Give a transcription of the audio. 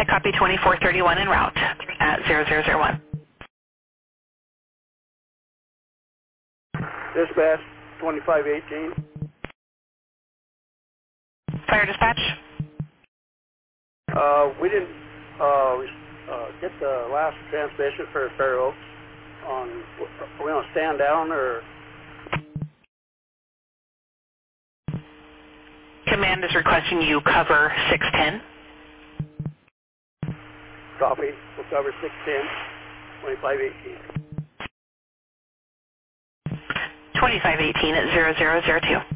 I copy 2431 en route at 0001. Dispatch 2518. Fire dispatch. We didn't get the last transmission for Fair Oaks. Are we going to stand down or? Command is requesting you cover 610. Copy. We'll cover 610, 2518. 2518 at 0002.